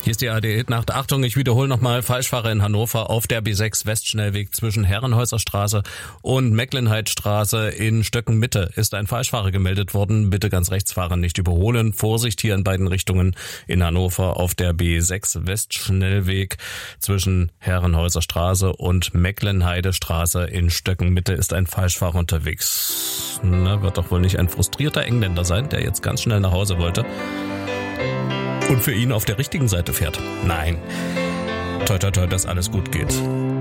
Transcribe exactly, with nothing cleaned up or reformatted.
Hier ist die A R D-Nacht. Achtung, ich wiederhole nochmal, Falschfahrer in Hannover auf der B sechs Westschnellweg zwischen Herrenhäuser Straße und Mecklenheidstraße in Stöcken-Mitte ist ein Falschfahrer gemeldet worden. Bitte ganz rechts fahren, nicht überholen. Vorsicht hier in beiden Richtungen in Hannover auf der B sechs Westschnellweg zwischen Herrenhäuser Straße und Mecklenheide-Straße in Stöcken-Mitte ist ein Falschfahrer unterwegs. Na, wird doch wohl nicht ein frustrierter Engländer sein, der jetzt ganz schnell nach Hause wollte und für ihn auf der richtigen Seite fährt. Nein. Toi, toi, toi, dass alles gut geht.